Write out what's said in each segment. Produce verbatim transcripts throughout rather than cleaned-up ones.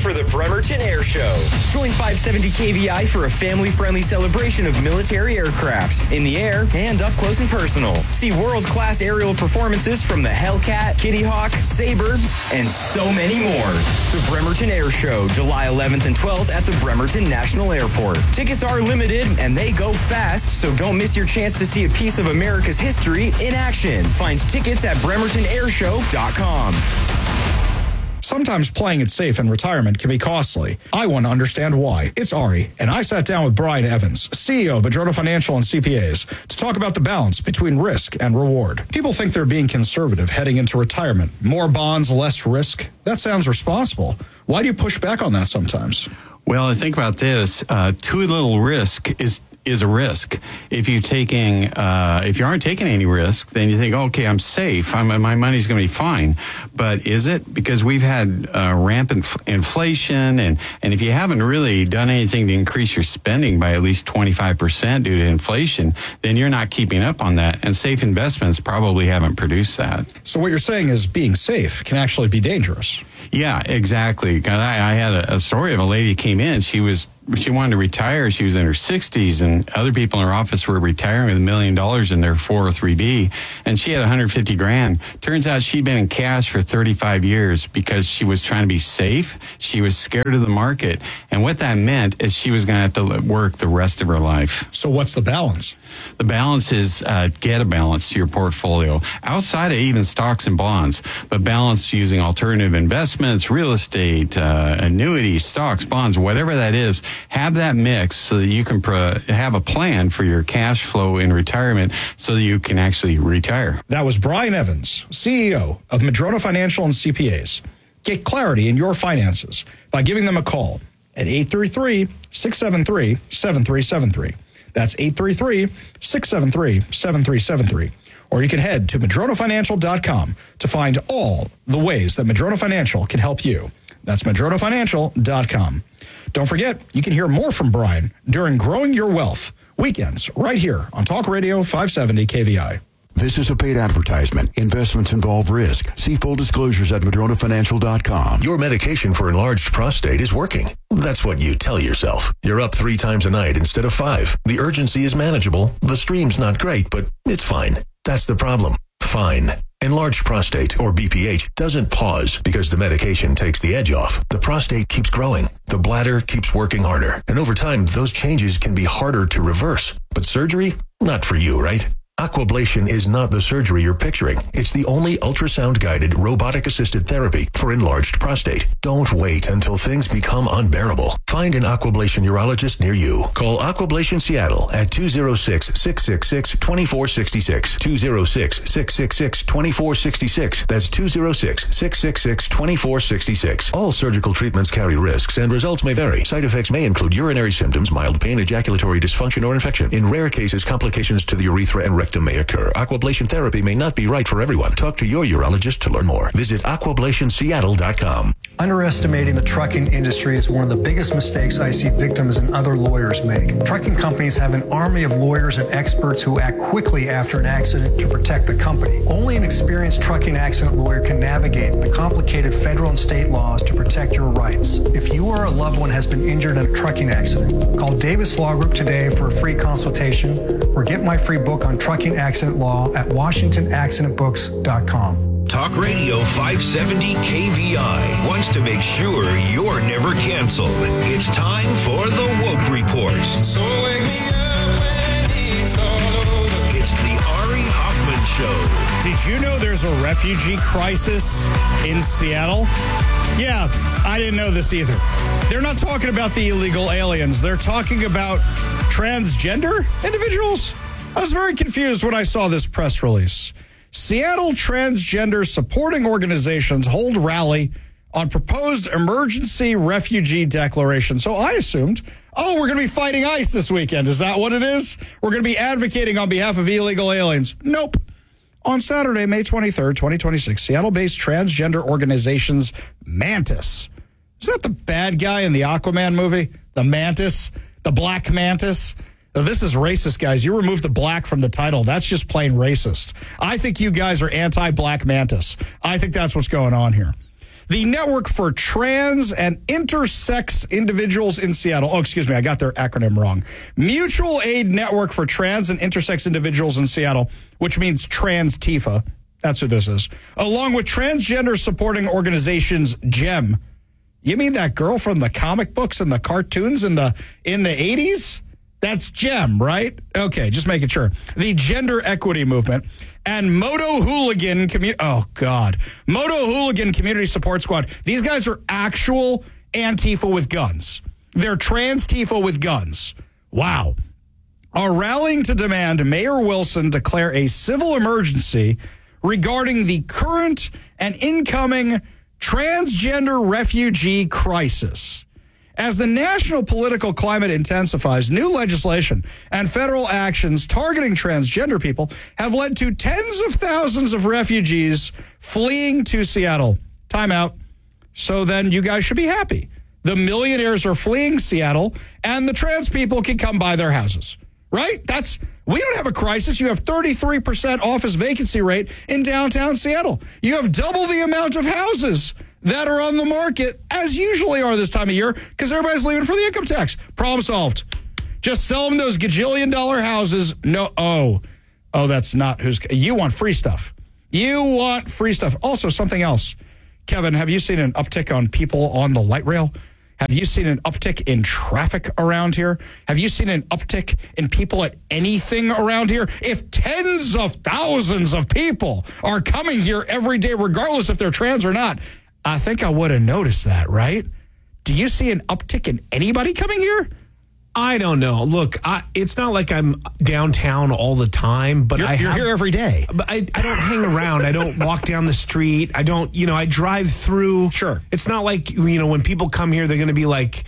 for the Bremerton Air Show. Join five seventy K V I for a family-friendly celebration of military aircraft in the air and up close and personal. See world-class aerial performances from the Hellcat, Kitty Hawk, Sabre, and so many more. The Bremerton Air Show, July eleventh and twelfth at the Bremerton National Airport. Tickets are limited and they go fast, so don't miss your chance to see a piece of America's history in action. Find tickets at bremerton air show dot com. Sometimes playing it safe in retirement can be costly. I want to understand why. It's Ari, and I sat down with Brian Evans, C E O of Madrona Financial and C P As, to talk about the balance between risk and reward. People think they're being conservative heading into retirement. More bonds, less risk. That sounds responsible. Why do you push back on that sometimes? Well, I think about this. Uh, too little risk is is a risk. If you're taking, uh, if you aren't taking any risk, then you think, okay, I'm safe. I'm, my money's going to be fine. But is it? Because we've had uh, rampant f- inflation, and, and if you haven't really done anything to increase your spending by at least twenty-five percent due to inflation, then you're not keeping up on that. And safe investments probably haven't produced that. So what you're saying is being safe can actually be dangerous. Yeah, exactly. I, I had a, a story of a lady who came in. She was she wanted to retire. She was in her sixties, and other people in her office were retiring with a million dollars in their four oh three B, and she had one hundred fifty grand. Turns out she'd been in cash for thirty-five years because she was trying to be safe. She was scared of the market, and what that meant is she was going to have to work the rest of her life. So what's the balance? The balance is uh, get a balance to your portfolio outside of even stocks and bonds, but balance using alternative investments, real estate, uh, annuities, stocks, bonds, whatever that is. Have that mix so that you can pro- have a plan for your cash flow in retirement so that you can actually retire. That was Brian Evans, C E O of Madrona Financial and C P As. Get clarity in your finances by giving them a call at eight three three, six seven three, seven three seven three. That's eight three three, six seven three, seven three seven three. Or you can head to madrona financial dot com to find all the ways that Madrona Financial can help you. That's madrona financial dot com. Don't forget, you can hear more from Brian during Growing Your Wealth weekends right here on Talk Radio five seventy K V I. This is a paid advertisement. Investments involve risk. See full disclosures at madrona financial dot com. Your medication for enlarged prostate is working. That's what you tell yourself. You're up three times a night instead of five. The urgency is manageable. The stream's not great, but it's fine. That's the problem. Fine. Enlarged prostate, or B P H, doesn't pause because the medication takes the edge off. The prostate keeps growing. The bladder keeps working harder. And over time, those changes can be harder to reverse. But surgery? Not for you, right? Aquablation is not the surgery you're picturing. It's the only ultrasound-guided, robotic-assisted therapy for enlarged prostate. Don't wait until things become unbearable. Find an Aquablation urologist near you. Call Aquablation Seattle at two oh six, six six six, two four six six, two oh six, six six six, two four six six. That's two oh six, six six six, two four six six. All surgical treatments carry risks, and results may vary. Side effects may include urinary symptoms, mild pain, ejaculatory dysfunction, or infection. In rare cases, complications to the urethra and rectum may occur. Aquablation therapy may not be right for everyone. Talk to your urologist to learn more. Visit aquablation seattle dot com. Underestimating the trucking industry is one of the biggest mistakes I see victims and other lawyers make. Trucking companies have an army of lawyers and experts who act quickly after an accident to protect the company. Only an experienced trucking accident lawyer can navigate the complicated federal and state laws to protect your rights. If you or a loved one has been injured in a trucking accident, call Davis Law Group today for a free consultation or get my free book on trucking accident law at washington accident books dot com. Talk Radio five seventy K V I wants to make sure you're never canceled. It's time for the Woke Report. So wake me up when it's all over. It's the Ari Hoffman Show. Did you know there's a refugee crisis in Seattle? Yeah, I didn't know this either. They're not talking about the illegal aliens. They're talking about transgender individuals. I was very confused when I saw this press release. Seattle transgender supporting organizations hold rally on proposed emergency refugee declaration. So I assumed, oh, we're going to be fighting ICE this weekend. Is that what it is? We're going to be advocating on behalf of illegal aliens. Nope. On Saturday, May twenty-third, twenty twenty-six, Seattle-based transgender organizations Mantis. Is that the bad guy in the Aquaman movie? The Mantis? The Black Mantis? Now, this is racist, guys. You remove the black from the title. That's just plain racist. I think you guys are anti-Black Mantis. I think that's what's going on here. The Network for Trans and Intersex Individuals in Seattle. Oh, excuse me, I got their acronym wrong. Mutual Aid Network for Trans and Intersex Individuals in Seattle, which means Trans Tifa. That's who this is. Along with transgender supporting organizations GEM. You mean that girl from the comic books and the cartoons in the in the eighties? That's GEM, right? Okay, just making sure. The Gender Equity Movement and Moto Hooligan Community. Oh, God. Moto Hooligan Community Support Squad. These guys are actual Antifa with guns. They're trans Tifa with guns. Wow. Are rallying to demand Mayor Wilson declare a civil emergency regarding the current and incoming transgender refugee crisis. As the national political climate intensifies, new legislation and federal actions targeting transgender people have led to tens of thousands of refugees fleeing to Seattle. Time out. So then you guys should be happy. The millionaires are fleeing Seattle, and the trans people can come buy their houses. Right? That's we don't have a crisis. You have thirty-three percent office vacancy rate in downtown Seattle. You have double the amount of houses that are on the market, as usually are this time of year, because everybody's leaving for the income tax. Problem solved. Just sell them those gajillion dollar houses. No, oh, oh, that's not who's. You want free stuff. You want free stuff. Also, something else. Kevin, have you seen an uptick on people on the light rail? Have you seen an uptick in traffic around here? Have you seen an uptick in people at anything around here? If tens of thousands of people are coming here every day, regardless if they're trans or not, I think I would have noticed that, right? Do you see an uptick in anybody coming here? I don't know. Look, I, it's not like I'm downtown all the time, but you're, I you're have, here every day. But I, I don't hang around. I don't walk down the street. I don't, you know, I drive through. Sure. It's not like, you know, when people come here, they're going to be like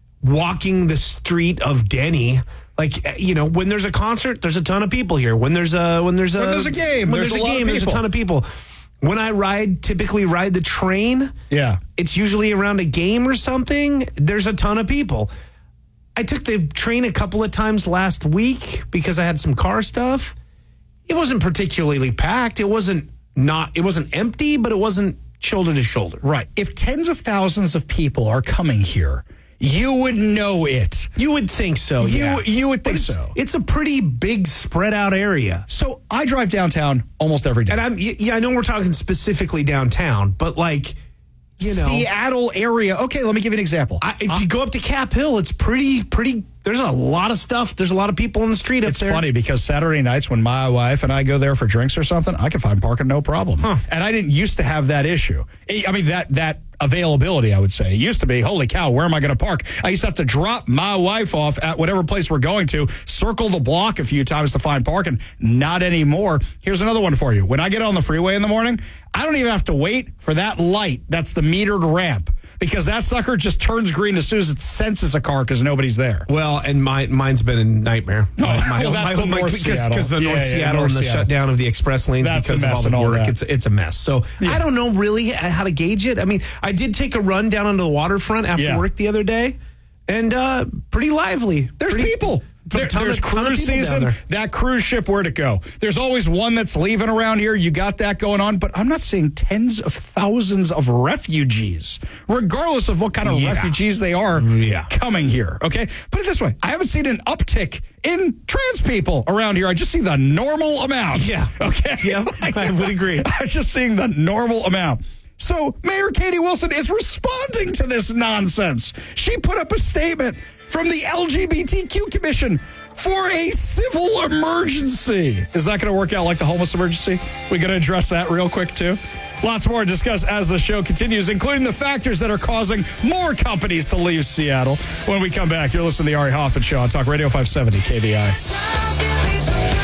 walking the street of Denny. Like, you know, when there's a concert, there's a ton of people here. When there's a when there's a when there's a game, when there's, there's a, a game, there's a ton of people. When I ride, typically ride the train, yeah, it's usually around a game or something. There's a ton of people. I took the train a couple of times last week because I had some car stuff. It wasn't particularly packed. It wasn't not. It wasn't empty, but it wasn't shoulder to shoulder. Right. If tens of thousands of people are coming here, you would know it. You would think so. You yeah. you would think it's, so. It's a pretty big spread out area. So I drive downtown almost every day, and I'm yeah. I know we're talking specifically downtown, but like. You know, Seattle area. Okay, let me give you an example. I, if uh, you go up to Cap Hill, it's pretty, pretty. There's a lot of stuff. There's a lot of people in the street up it's there. It's funny because Saturday nights when my wife and I go there for drinks or something, I can find parking no problem. Huh. And I didn't used to have that issue. I mean, that that availability, I would say. It used to be, holy cow, where am I going to park? I used to have to drop my wife off at whatever place we're going to, circle the block a few times to find parking. Not anymore. Here's another one for you. When I get on the freeway in the morning, I don't even have to wait for that light. That's the metered ramp. Because that sucker just turns green as soon as it senses a car because nobody's there. Well, and my, mine's been a nightmare. Oh, my, well, that's my, the my, North because, Seattle. Because the yeah, North yeah, Seattle North and the Seattle. shutdown of the express lanes that's because of all the all work. that. It's it's a mess. So yeah. I don't know really how to gauge it. I mean, I did take a run down onto the waterfront after yeah. work the other day, and uh, pretty lively. There's pretty, people. There, there's of, cruise season. That cruise ship, where'd it go? There's always one that's leaving around here. You got that going on. But I'm not seeing tens of thousands of refugees, regardless of what kind of yeah. refugees they are yeah. coming here. Okay? Put it this way. I haven't seen an uptick in trans people around here. I just see the normal amount. Yeah. Okay? Yeah, I would agree. I'm just seeing the normal amount. So Mayor Katie Wilson is responding to this nonsense. She put up a statement from the L G B T Q Commission for a civil emergency. Is that going to work out like the homeless emergency? We going to address that real quick, too? Lots more to discuss as the show continues, including the factors that are causing more companies to leave Seattle. When we come back, you're listening to the Ari Hoffman Show on Talk Radio five seventy K V I.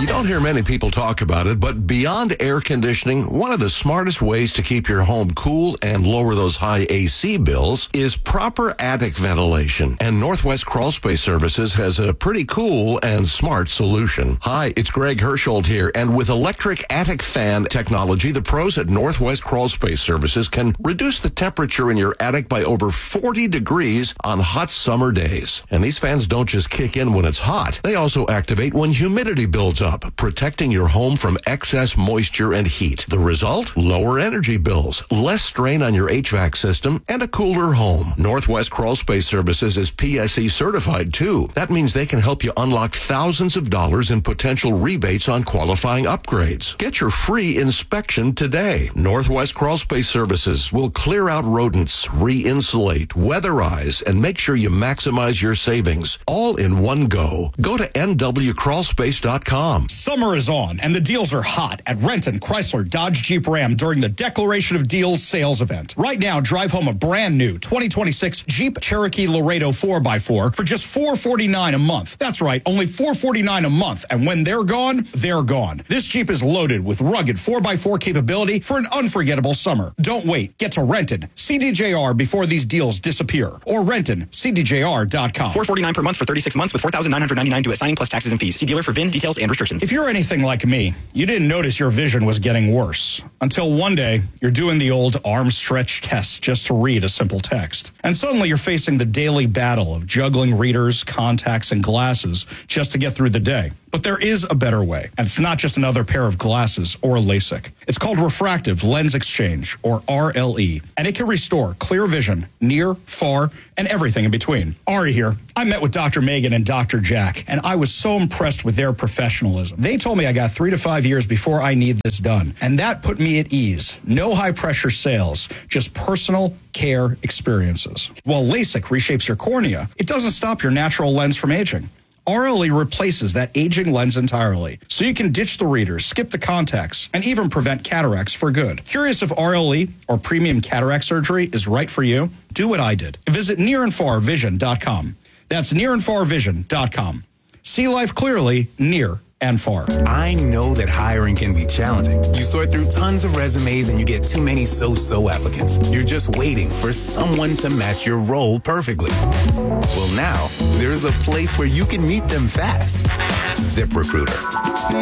You don't hear many people talk about it, but beyond air conditioning, one of the smartest ways to keep your home cool and lower those high A C bills is proper attic ventilation. And Northwest Crawlspace Services has a pretty cool and smart solution. Hi, it's Greg Hersholt here, and with electric attic fan technology, the pros at Northwest Crawlspace Services can reduce the temperature in your attic by over forty degrees on hot summer days. And these fans don't just kick in when it's hot. They also activate when humidity builds up, protecting your home from excess moisture and heat. The result? Lower energy bills, less strain on your H V A C system, and a cooler home. Northwest Crawlspace Services is P S E certified too. That means they can help you unlock thousands of dollars in potential rebates on qualifying upgrades. Get your free inspection today. Northwest Crawlspace Services will clear out rodents, re-insulate, weatherize, and make sure you maximize your savings all in one go. Go to N W crawl space dot com. Summer is on, and the deals are hot at Renton, Chrysler, Dodge, Jeep, Ram during the Declaration of Deals sales event. Right now, drive home a brand new twenty twenty-six Jeep Cherokee Laredo four by four for just four hundred forty-nine dollars a month. That's right, only four hundred forty-nine dollars a month, and when they're gone, they're gone. This Jeep is loaded with rugged four by four capability for an unforgettable summer. Don't wait. Get to Renton, C D J R before these deals disappear, or Renton, C D J R dot com. four hundred forty-nine dollars per month for thirty-six months with four thousand nine hundred ninety-nine dollars due at signing plus taxes and fees. See dealer for V I N details and restrictions. If you're anything like me, you didn't notice your vision was getting worse until one day you're doing the old arm stretch test just to read a simple text. And suddenly you're facing the daily battle of juggling readers, contacts, and glasses just to get through the day. But there is a better way, and it's not just another pair of glasses or LASIK. It's called refractive lens exchange, or R L E, and it can restore clear vision, near, far, and everything in between. Ari here. I met with Doctor Megan and Doctor Jack, and I was so impressed with their professionalism. They told me I got three to five years before I need this done, and that put me at ease. No high-pressure sales, just personal care experiences. While LASIK reshapes your cornea, it doesn't stop your natural lens from aging. R L E replaces that aging lens entirely, so you can ditch the readers, skip the contacts, and even prevent cataracts for good. Curious if R L E or premium cataract surgery is right for you? Do what I did. Visit near and far vision dot com. That's near and far vision dot com. See life clearly, near and far. I know that hiring can be challenging. You sort through tons of resumes and you get too many so-so applicants. You're just waiting for someone to match your role perfectly. Well, now there's a place where you can meet them fast. ZipRecruiter.